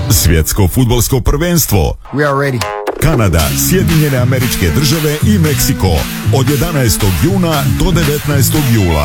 Svjetsko fudbalsko prvenstvo. We are ready. Kanada, Sjedinjene Američke Države i Meksiko od 11. juna do 19. jula.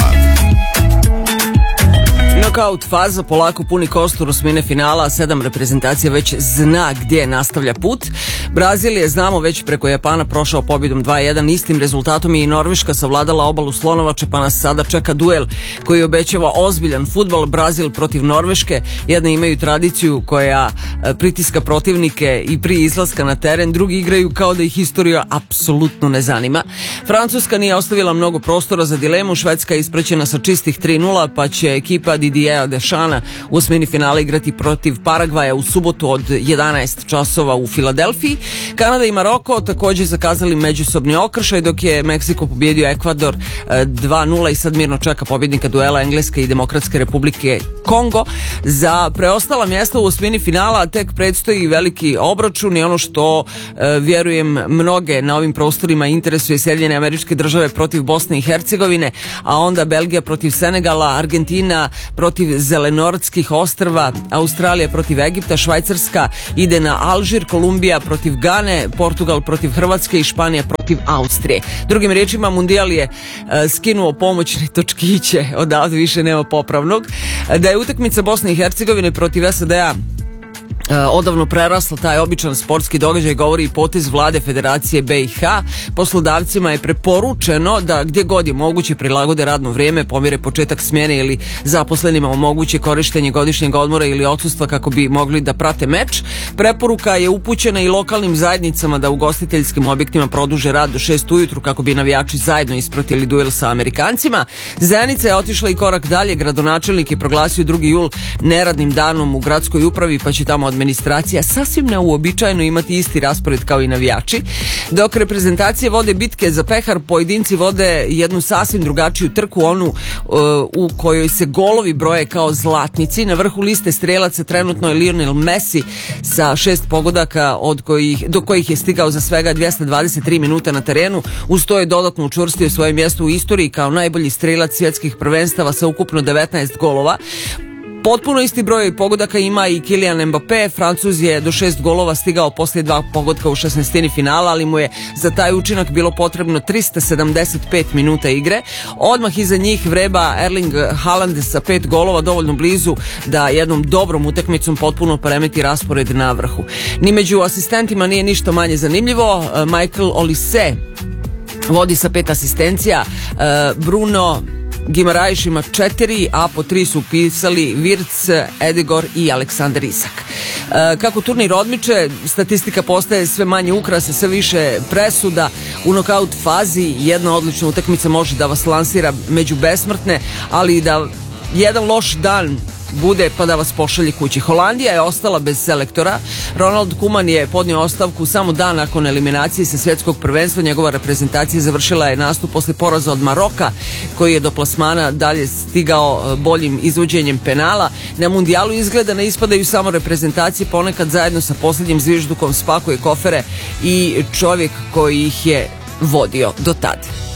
Nokaut faza polako puni kostur osmine finala, 7 reprezentacija već zna gdje nastavlja put. Brazil je, znamo, već preko Japana prošao pobjedom 2-1, istim rezultatom je i Norveška savladala obalu Slonovače, pa nas sada čeka duel koji obećava ozbiljan fudbal. Brazil protiv Norveške, jedni imaju tradiciju koja pritiska protivnike i prije izlaska na teren, drugi igraju kao da ih istorija apsolutno ne zanima. Francuska nije ostavila mnogo prostora za dilemu, Švedska je ispraćena sa čistih 3-0, pa će ekipa Didiera Deschamps u osmini finala igrati protiv Paragvaja u subotu od 11 časova u Filadelfiji. Kanada i Maroko također zakazali međusobni okršaj, dok je Meksiko pobjedio Ekvador 2-0 i sad mirno čeka pobjednika duela Engleske i Demokratske Republike Kongo. Za preostala mjesta u osmini finala tek predstoji veliki obračun i ono što vjerujem mnoge na ovim prostorima interesuje Sjedinjene Američke Države protiv Bosne i Hercegovine, a onda Belgija protiv Senegala, Argentina protiv Zelenortskih ostrva, Australija protiv Egipta, Švajcarska ide na Alžir, Kolumbija protiv Gane, Portugal protiv Hrvatske i Španija protiv Austrije. Drugim riječima, Mundijal je skinuo pomoćne točkiće, odavde više nema popravnog. Da je utakmica Bosne i Hercegovine protiv SAD-a odavno prerasla taj običan sportski događaj, govori i potez vlade Federacije BiH. Poslodavcima je preporučeno da gdje god je moguće prilagode radno vrijeme, pomjere početak smjene ili zaposlenima omoguće korištenje godišnjeg odmora ili odsustva kako bi mogli da prate meč. Preporuka je upućena i lokalnim zajednicama da u ugostiteljskim objektima produže rad do 6 ujutru kako bi navijači zajedno ispratili duel sa Amerikancima. Zenica je otišla i korak dalje, gradonačelnik je proglasio 2. jul neradnim danom u gradskoj upravi, pa će tamo administracija sasvim neuobičajeno imati isti raspored kao i navijači. Dok reprezentacije vode bitke za pehar, pojedinci vode jednu sasvim drugačiju trku, onu u kojoj se golovi broje kao zlatnici. Na vrhu liste strelaca trenutno je Lionel Messi sa 6 pogodaka do kojih je stigao za svega 223 minuta na terenu. Uz to je dodatno učvrstio svoje mjesto u istoriji kao najbolji strelac svjetskih prvenstava sa ukupno 19 golova. Potpuno isti broj pogodaka ima i Kylian Mbappé. Francuz je do 6 golova stigao poslije 2 pogotka u 16. finala, ali mu je za taj učinak bilo potrebno 375 minuta igre. Odmah iza njih vreba Erling Haaland sa 5 golova, dovoljno blizu da jednom dobrom utakmicom potpuno poremeti raspored na vrhu. Ni među asistentima nije ništa manje zanimljivo. Michael Olise vodi sa 5 asistencija, Bruno Gimaraš ima 4, a po 3 su upisali Virc, Edegor i Aleksandar Isak. Kako turnir odmiče, statistika postaje sve manje ukrasa, sve više presuda. U nokaut fazi jedna odlična utakmica može da vas lansira među besmrtne, ali da jedan loš dan bude pa da vas pošalje kući. Holandija je ostala bez selektora. Ronald Koeman je podnio ostavku samo dan nakon eliminacije sa svjetskog prvenstva. Njegova reprezentacija završila je nastup posle poraza od Maroka, koji je do plasmana dalje stigao boljim izvođenjem penala. Na mundijalu izgleda ne ispadaju samo reprezentacije, ponekad zajedno sa posljednjim zviždukom spakuje kofere i čovjek koji ih je vodio do tada.